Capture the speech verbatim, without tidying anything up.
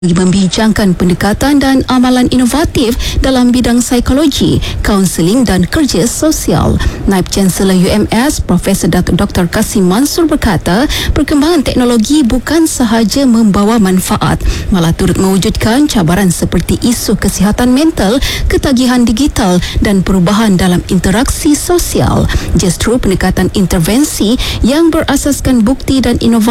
membincangkan pendekatan dan amalan inovatif dalam bidang psikologi, kaunseling dan kerja sosial. Naib Chancellor U M S Profesor Doktor Kasim Mansur berkata, perkembangan teknologi bukan sahaja membawa manfaat, malah turut mewujudkan cabaran seperti isu kesihatan mental, ketagihan digital dan perubahan dalam interaksi sosial. Justru pendekatan intervensi yang berasaskan bukti dan inovasi